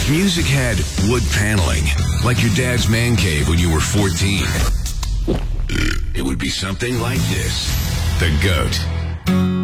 music had wood paneling, like your dad's man cave when you were 14, it would be something like this. The GOAT.